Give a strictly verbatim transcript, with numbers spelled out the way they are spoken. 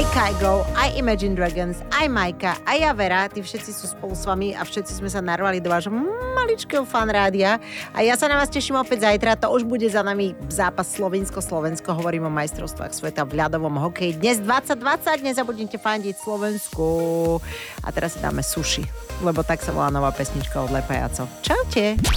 Kygo, aj Imagine Dragons, aj Majka, aj ja Vera, tí všetci sú spolu s vami a všetci sme sa narvali do vášho maličkého fan rádia. A ja sa na vás teším opäť zajtra, to už bude za nami zápas Slovensko-Slovensko, hovorím o majstrovstvách sveta v ľadovom hokeji. Dnes dvadsať dvadsať, nezabudnite fandiť Slovensku. A teraz si dáme sushi, lebo tak sa volá nová pesnička od Lepajacov. Čaute.